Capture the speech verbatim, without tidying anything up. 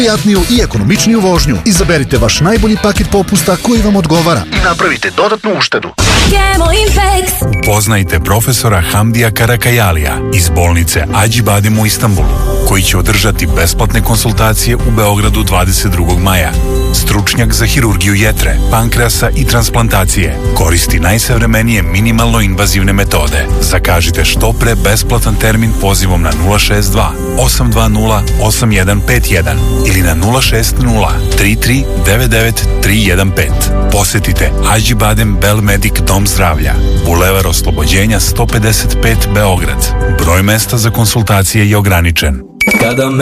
prijatniju i ekonomičniju vožnju. Izaberite vaš najbolji paket popusta koji vam odgovara i napravite dodatnu uštedu. Upoznajte profesora Hamdija Karakajalija iz bolnice Ađi Badem u Istanbulu, koji će održati besplatne konsultacije u Beogradu dvadeset drugog maja. Stručnjak za hirurgiju jetre, pankreasa i transplantacije. Koristi najsavremenije minimalno invazivne metode. Zakažite što pre besplatan termin pozivom na nula šest dva osam dva nula osam jedan pet jedan ili na nula šest nula tri tri devet devet tri jedan pet. Posetite Ađi Badem Belmedik Dom zdravlja, Bulevar Oslobođenja sto pedeset pet Beograd. Broj mesta za konsultacije je ograničen. Kada